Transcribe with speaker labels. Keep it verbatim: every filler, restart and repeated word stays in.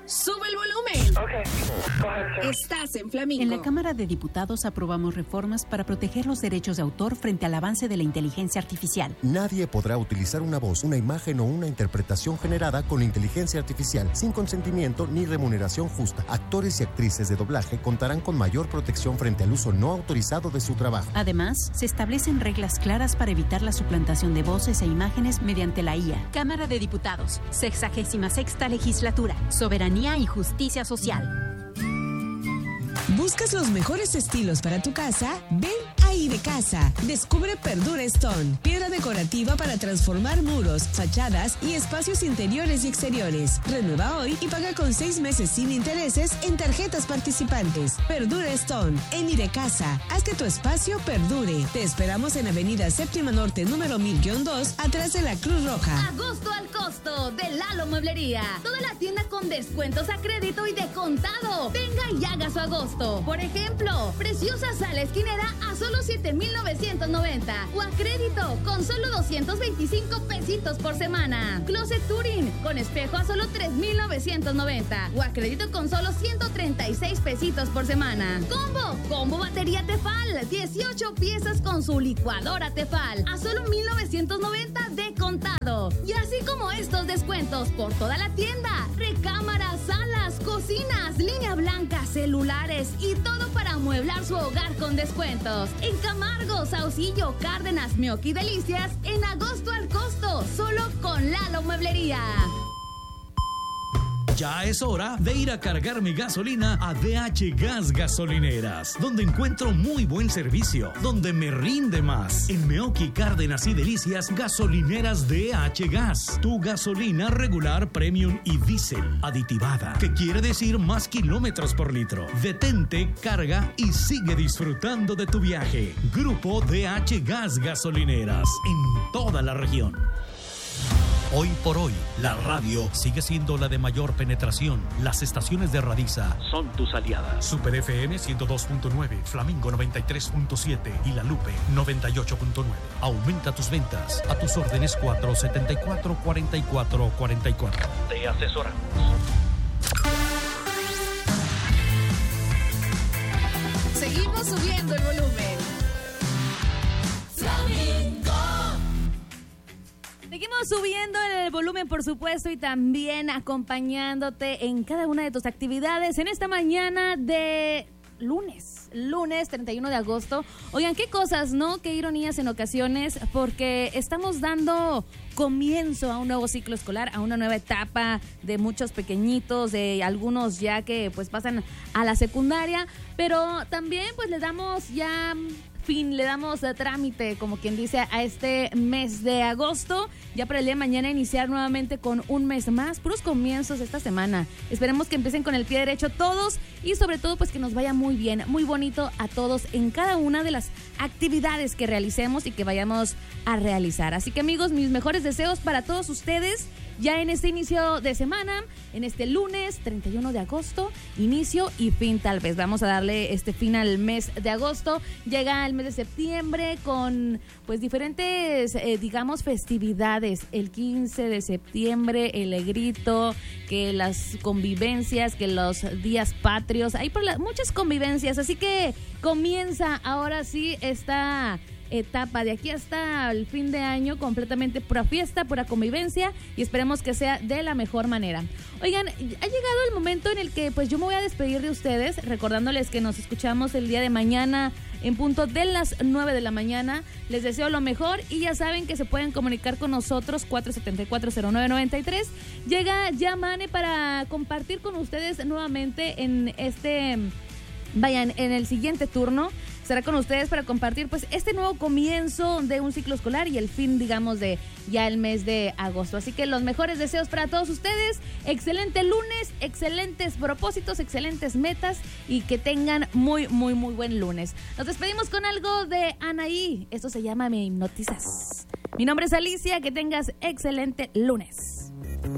Speaker 1: Sube el volumen.
Speaker 2: Okay.
Speaker 1: Estás en Flamingo.
Speaker 3: En la Cámara de Diputados aprobamos reformas para proteger los derechos de autor frente al avance de la inteligencia artificial.
Speaker 4: Nadie podrá utilizar una voz, una imagen o una interpretación generada con inteligencia artificial sin consentimiento ni remuneración justa. Actores y actrices de doblaje contarán con mayor protección frente al uso no autorizado de su trabajo.
Speaker 3: Además, se establecen reglas claras para evitar la suplantación de voces e imágenes mediante la I A. Cámara de Diputados, sexagésima sexta legislatura, soberanía y justicia social.
Speaker 5: ¿Buscas los mejores estilos para tu casa? Ven a Idecasa. Descubre Perdura Stone, piedra decorativa para transformar muros, fachadas y espacios interiores y exteriores. Renueva hoy y paga con seis meses sin intereses en tarjetas participantes. Perdura Stone, en Idecasa. Haz que tu espacio perdure. Te esperamos en Avenida Séptima Norte, número mil dos, atrás de la Cruz Roja.
Speaker 6: Agosto al costo de Lalo Mueblería. Toda la tienda con descuentos a crédito y de contado. Venga y haga su agosto. Por ejemplo, preciosa sala esquinera a solo siete mil novecientos noventa o a crédito con solo doscientos veinticinco pesitos por semana. Closet Touring con espejo a solo tres mil novecientos noventa o a crédito con solo ciento treinta y seis pesitos por semana. Combo, combo batería Tefal, dieciocho piezas con su licuadora Tefal a solo mil novecientos noventa de contado. Y así como estos descuentos por toda la tienda, recámaras, salas, cocinas, línea blanca, celulares y todo para amueblar su hogar con descuentos. En Camargo, Saucillo, Cárdenas, Meoqui Delicias, en agosto al costo, solo con Lalo Mueblería.
Speaker 7: Ya es hora de ir a cargar mi gasolina a D H Gas Gasolineras, donde encuentro muy buen servicio, donde me rinde más. En Meoqui, Cárdenas y Delicias, gasolineras D H Gas. Tu gasolina regular, premium y diésel aditivada, que quiere decir más kilómetros por litro. Detente, carga y sigue disfrutando de tu viaje. Grupo D H Gas Gasolineras, en toda la región. Hoy por hoy, la radio sigue siendo la de mayor penetración. Las estaciones de Radiza son tus aliadas. Super F M ciento dos punto nueve, Flamingo noventa y tres punto siete y La Lupe noventa y ocho punto nueve. Aumenta tus ventas. A tus órdenes cuatro setenta y cuatro, cuarenta y cuatro cuarenta y cuatro. Te asesoramos.
Speaker 1: Seguimos subiendo el volumen.
Speaker 6: Seguimos subiendo el volumen, por supuesto, y también acompañándote en cada una de tus actividades en esta mañana de lunes, lunes treinta y uno de agosto. Oigan, qué cosas, ¿no? Qué ironías en ocasiones, porque estamos dando comienzo a un nuevo ciclo escolar, a una nueva etapa de muchos pequeñitos, de algunos ya que pues pasan a la secundaria, pero también pues le damos ya fin, le damos a trámite, como quien dice, a este mes de agosto, ya para el día de mañana iniciar nuevamente con un mes más, puros comienzos esta semana. Esperemos que empiecen con el pie derecho todos y sobre todo pues que nos vaya muy bien, muy bonito a todos en cada una de las actividades que realicemos y que vayamos a realizar. Así que amigos, mis mejores deseos para todos ustedes ya en este inicio de semana, en este lunes treinta y uno de agosto, inicio y fin tal vez. Vamos a darle este fin al mes de agosto. Llega el mes de septiembre con pues diferentes, eh, digamos, festividades. El quince de septiembre, el grito, que las convivencias, que los días patrios. Hay por la, muchas convivencias, así que comienza ahora sí esta etapa de aquí hasta el fin de año completamente pura fiesta, pura convivencia y esperemos que sea de la mejor manera. Oigan, ha llegado el momento en el que pues yo me voy a despedir de ustedes recordándoles que nos escuchamos el día de mañana en punto de las nueve de la mañana. Les deseo lo mejor y ya saben que se pueden comunicar con nosotros cuatro siete cuatro, cero nueve nueve tres. Llega ya Mane para compartir con ustedes nuevamente en este, vayan, en el siguiente turno. Estará con ustedes para compartir pues este nuevo comienzo de un ciclo escolar y el fin, digamos, de ya el mes de agosto. Así que los mejores deseos para todos ustedes. Excelente lunes, excelentes propósitos, excelentes metas y que tengan muy, muy, muy buen lunes. Nos despedimos con algo de Anaí. Esto se llama Me Hipnotizas. Mi nombre es Alicia. Que tengas excelente lunes.